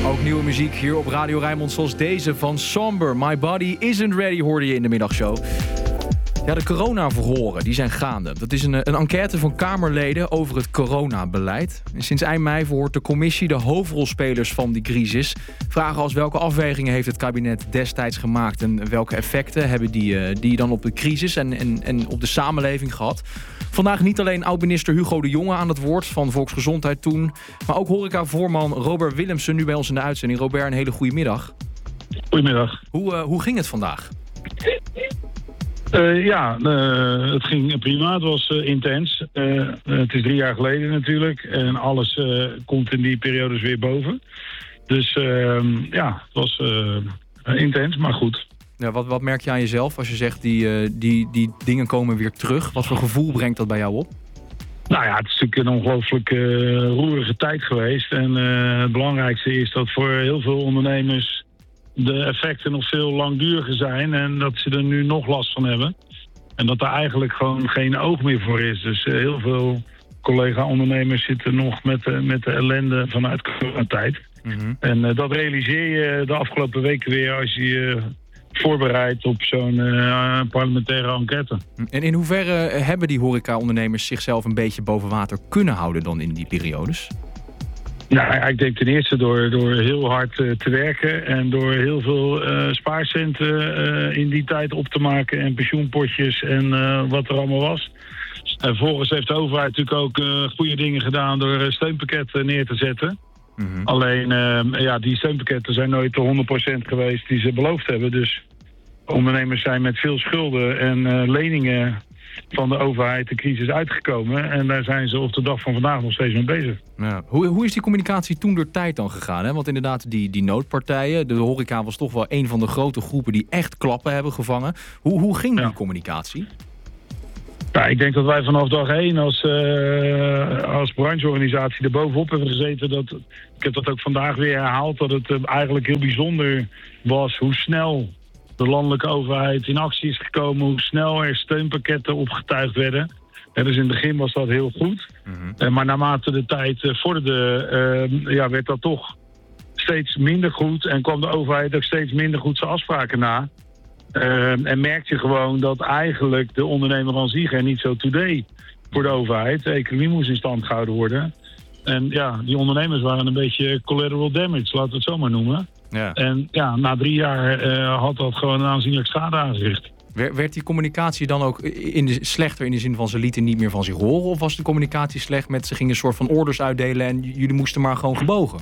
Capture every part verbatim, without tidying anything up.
Ook nieuwe muziek hier op Radio Rijnmond, zoals deze van Somber. My Body Isn't Ready, hoorde je in de middagshow. Ja, de coronaverhoren, die zijn gaande. Dat is een, een enquête van Kamerleden over het coronabeleid. En sinds eind mei verhoort de commissie de hoofdrolspelers van die crisis. Vragen als welke afwegingen heeft het kabinet destijds gemaakt... en welke effecten hebben die, die dan op de crisis en, en, en op de samenleving gehad. Vandaag niet alleen oud-minister Hugo de Jonge aan het woord van Volksgezondheid toen... maar ook horeca-voorman Robert Willemsen nu bij ons in de uitzending. Robert, een hele goede middag. Goedemiddag. Hoe, uh, hoe ging het vandaag? Uh, ja, uh, het ging prima. Het was uh, intens. Uh, het is drie jaar geleden natuurlijk. En alles uh, komt in die periodes weer boven. Dus uh, ja, het was uh, intens, maar goed. Ja, wat, wat merk je aan jezelf als je zegt die, uh, die, die dingen komen weer terug? Wat voor gevoel brengt dat bij jou op? Nou ja, het is natuurlijk een ongelooflijk uh, roerige tijd geweest. En uh, het belangrijkste is dat voor heel veel ondernemers... de effecten nog veel langduriger zijn en dat ze er nu nog last van hebben. En dat er eigenlijk gewoon geen oog meer voor is. Dus uh, heel veel collega-ondernemers zitten nog met de, met de ellende vanuit coronatijd. Mm-hmm. En uh, dat realiseer je de afgelopen weken weer als je je voorbereidt op zo'n uh, parlementaire enquête. En in hoeverre hebben die horeca-ondernemers zichzelf een beetje boven water kunnen houden dan in die periodes? Nou, ik denk ten eerste door, door heel hard uh, te werken en door heel veel uh, spaarcenten uh, in die tijd op te maken en pensioenpotjes en uh, wat er allemaal was. En vervolgens heeft de overheid natuurlijk ook uh, goede dingen gedaan door uh, steunpakketten neer te zetten. Mm-hmm. Alleen, uh, ja, die steunpakketten zijn nooit de honderd procent geweest die ze beloofd hebben. Dus ondernemers zijn met veel schulden en uh, leningen van de overheid de crisis uitgekomen. En daar zijn ze op de dag van vandaag nog steeds mee bezig. Ja. Hoe, hoe is die communicatie toen door tijd dan gegaan? Hè? Want inderdaad, die, die noodpartijen, de horeca was toch wel een van de grote groepen die echt klappen hebben gevangen. Hoe, hoe ging die ja. communicatie? Ja, ik denk dat wij vanaf dag één als, uh, als brancheorganisatie er bovenop hebben gezeten. Dat, ik heb dat ook vandaag weer herhaald, dat het uh, eigenlijk heel bijzonder was hoe snel de landelijke overheid in actie is gekomen, hoe snel er steunpakketten opgetuigd werden. En dus in het begin was dat heel goed. Mm-hmm. Uh, maar naarmate de tijd uh, vorderde, uh, ja, werd dat toch steeds minder goed. En kwam de overheid ook steeds minder goed zijn afspraken na. Uh, en merkte je gewoon dat eigenlijk de ondernemer aan zich er niet zo toe deed voor de overheid. De economie moest in stand gehouden worden. En ja, die ondernemers waren een beetje collateral damage, laten we het zo maar noemen. Ja. En ja, na drie jaar uh, had dat gewoon een aanzienlijk schade aangericht. Werd die communicatie dan ook in de, slechter in de zin van ze lieten niet meer van zich horen? Of was de communicatie slecht met ze gingen een soort van orders uitdelen en jullie moesten maar gewoon gebogen?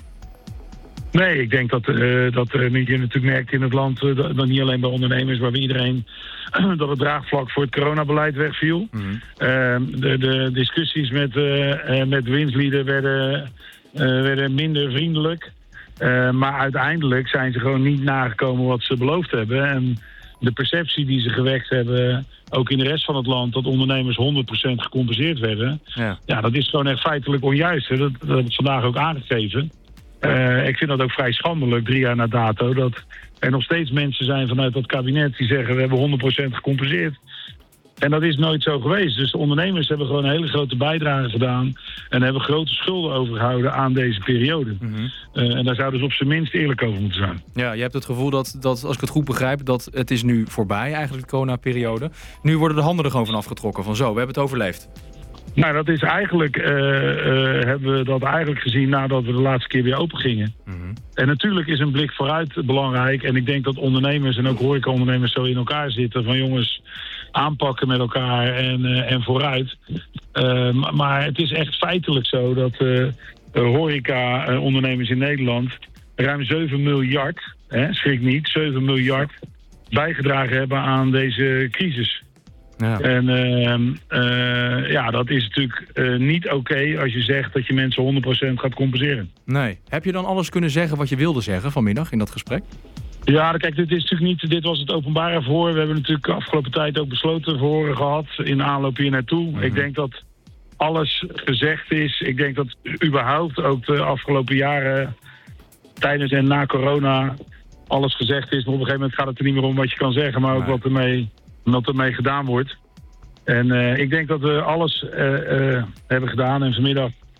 Nee, ik denk dat, uh, dat uh, je natuurlijk merkt in het land, uh, dat, dat niet alleen bij ondernemers, maar bij iedereen, uh, dat het draagvlak voor het coronabeleid wegviel. Mm-hmm. Uh, de, de discussies met, uh, uh, met winstlieden werden, uh, werden minder vriendelijk. Uh, maar uiteindelijk zijn ze gewoon niet nagekomen wat ze beloofd hebben. En de perceptie die ze gewekt hebben, ook in de rest van het land, dat ondernemers honderd procent gecompenseerd werden. Ja, ja dat is gewoon echt feitelijk onjuist. Hè. Dat, dat heb ik vandaag ook aangegeven. Uh, ik vind dat ook vrij schandelijk, drie jaar na dato, dat er nog steeds mensen zijn vanuit dat kabinet die zeggen we hebben honderd procent gecompenseerd. En dat is nooit zo geweest. Dus de ondernemers hebben gewoon een hele grote bijdrage gedaan en hebben grote schulden overgehouden aan deze periode. Mm-hmm. Uh, en daar zouden ze op zijn minst eerlijk over moeten zijn. Ja, je hebt het gevoel dat, dat, als ik het goed begrijp, dat het is nu voorbij eigenlijk, de corona-periode. Nu worden de handen er gewoon van afgetrokken, van zo, we hebben het overleefd. Nou, dat is eigenlijk, uh, uh, hebben we dat eigenlijk gezien nadat we de laatste keer weer open gingen. Mm-hmm. En natuurlijk is een blik vooruit belangrijk. En ik denk dat ondernemers en ook horeca-ondernemers zo in elkaar zitten van jongens aanpakken met elkaar en, uh, en vooruit. Uh, maar het is echt feitelijk zo dat uh, horeca-ondernemers in Nederland ruim zeven miljard, hè, schrik niet, zeven miljard bijgedragen hebben aan deze crisis. Ja. En uh, uh, ja, dat is natuurlijk uh, niet oké okay als je zegt dat je mensen honderd procent gaat compenseren. Nee. Heb je dan alles kunnen zeggen wat je wilde zeggen vanmiddag in dat gesprek? Ja, kijk, dit is natuurlijk niet, dit was het openbare verhoor. We hebben natuurlijk de afgelopen tijd ook besloten verhoren gehad in aanloop hier naartoe. Mm-hmm. Ik denk dat alles gezegd is. Ik denk dat überhaupt ook de afgelopen jaren tijdens en na corona alles gezegd is. Maar op een gegeven moment gaat het er niet meer om wat je kan zeggen, maar ook nee. wat ermee... wat ermee gedaan wordt. En uh, ik denk dat we alles uh, uh, hebben gedaan. En vanmiddag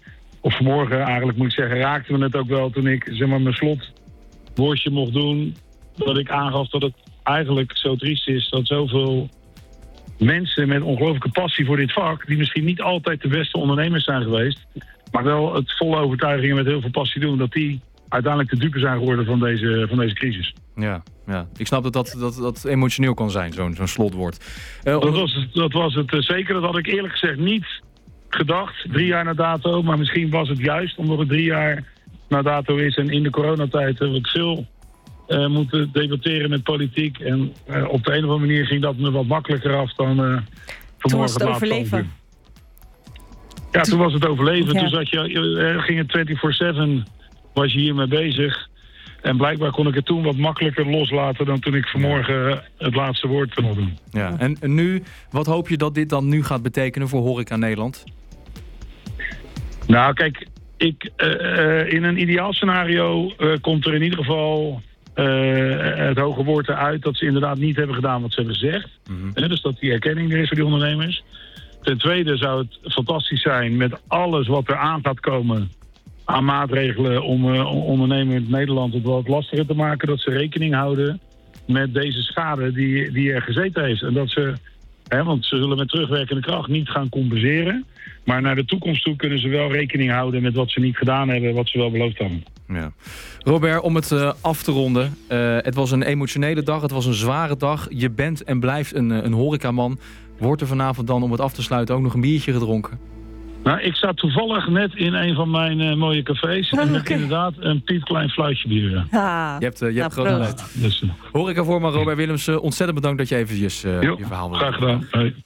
of vanmorgen eigenlijk moet ik zeggen, raakte me het ook wel toen ik zeg maar mijn slotwoordje mocht doen. Dat ik aangaf dat het eigenlijk zo triest is dat zoveel mensen met ongelooflijke passie voor dit vak, die misschien niet altijd de beste ondernemers zijn geweest, maar wel het volle overtuiging en met heel veel passie doen, dat die uiteindelijk de dupe zijn geworden van deze, van deze crisis. Ja, ja, ik snap dat dat, dat, dat emotioneel kan zijn, zo'n zo'n slotwoord. Uh, dat, was het, dat was het uh, zeker. Dat had ik eerlijk gezegd niet gedacht, drie jaar na dato. Maar misschien was het juist omdat het drie jaar na dato is. En in de coronatijd hebben we veel uh, moeten debatteren met politiek. En uh, op de een of andere manier ging dat me wat makkelijker af dan uh, vanmorgen. Toen was het overleven. Ja, toen was het overleven. Ja. Toen zat je, uh, ging het vierentwintig zeven, was je hiermee bezig. En blijkbaar kon ik het toen wat makkelijker loslaten dan toen ik vanmorgen het laatste woord kon doen. Ja, en nu, wat hoop je dat dit dan nu gaat betekenen voor Horeca Nederland? Nou, kijk, ik, uh, uh, in een ideaal scenario uh, komt er in ieder geval uh, het hoge woord eruit dat ze inderdaad niet hebben gedaan wat ze hebben gezegd. Mm-hmm. Uh, dus dat die erkenning er is voor die ondernemers. Ten tweede zou het fantastisch zijn met alles wat er aan gaat komen aan maatregelen om uh, ondernemers in Nederland het wat lastiger te maken, dat ze rekening houden met deze schade die, die er gezeten heeft. En dat ze, hè, want ze zullen met terugwerkende kracht niet gaan compenseren, maar naar de toekomst toe kunnen ze wel rekening houden met wat ze niet gedaan hebben, wat ze wel beloofd hadden. Ja. Robert, om het uh, af te ronden. Uh, het was een emotionele dag, het was een zware dag. Je bent en blijft een, een horecaman. Wordt er vanavond dan, om het af te sluiten, ook nog een biertje gedronken? Nou, ik sta toevallig net in een van mijn uh, mooie cafés. En met okay. inderdaad een piepklein fluitje bier. Ah, je hebt, uh, je hebt groot gelijk. Dus, uh, Horeca-voorman Robert Willemsen, ontzettend bedankt dat je eventjes uh, jo, je verhaal wilde. Graag gedaan. Hey.